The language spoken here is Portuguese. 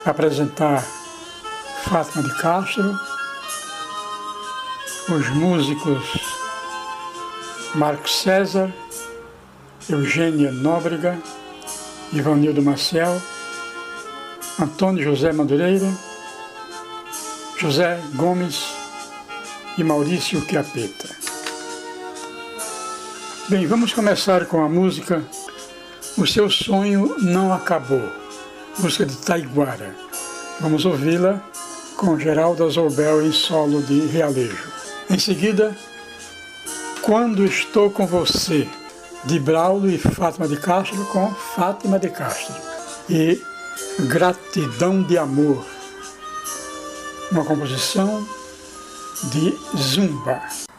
apresentar Fátima de Castro, os músicos Marcos César, Eugênia Nóbrega, Ivanildo Maciel, Antônio José Madureira, José Gomes e Maurício Chiappetta. Bem, vamos começar com a música O Seu Sonho Não Acabou, música de Taiguara. Vamos ouvi-la com Geraldo Azorbel em solo de realejo. Em seguida, Quando Estou Com Você, de Braulio e Fátima de Castro, com Fátima de Castro. E Gratidão de Amor, uma composição de Zumba.